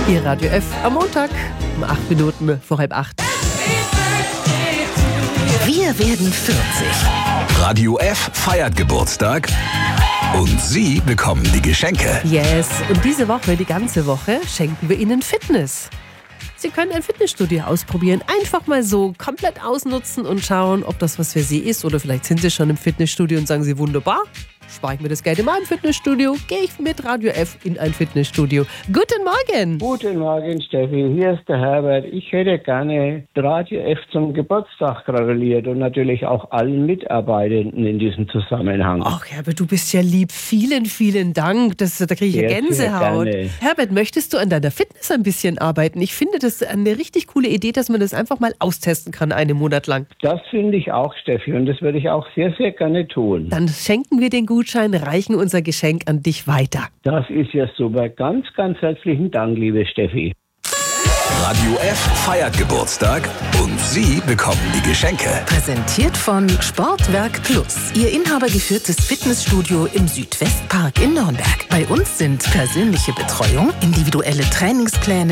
Ihr Radio F am Montag um 8 Minuten vor halb 8. Wir werden 40. Radio F feiert Geburtstag und Sie bekommen die Geschenke. Yes, und diese Woche, die ganze Woche, schenken wir Ihnen Fitness. Sie können ein Fitnessstudio ausprobieren, einfach mal so komplett ausnutzen und schauen, ob das was für Sie ist. Oder vielleicht sind Sie schon im Fitnessstudio und sagen Sie, wunderbar, spare ich mir das Geld in meinem Fitnessstudio, gehe ich mit Radio F in ein Fitnessstudio. Guten Morgen! Guten Morgen, Steffi. Hier ist der Herbert. Ich hätte gerne Radio F zum Geburtstag gratuliert und natürlich auch allen Mitarbeitenden in diesem Zusammenhang. Ach, Herbert, du bist ja lieb. Vielen, vielen Dank. Da kriege ich ja Sehr, Gänsehaut. sehr gerne. Herbert, möchtest du an deiner Fitness ein bisschen arbeiten? Ich finde das eine richtig coole Idee, dass man das einfach mal austesten kann, einen Monat lang. Das finde ich auch, Steffi, und das würde ich auch sehr, sehr gerne tun. Dann schenken wir den Gutschein, reichen unser Geschenk an dich weiter. Das ist ja super. Ganz, ganz herzlichen Dank, liebe Steffi. Radio F feiert Geburtstag und Sie bekommen die Geschenke. Präsentiert von Sportwerk Plus, Ihr inhabergeführtes Fitnessstudio im Südwestpark in Nürnberg. Bei uns sind persönliche Betreuung, individuelle Trainingspläne,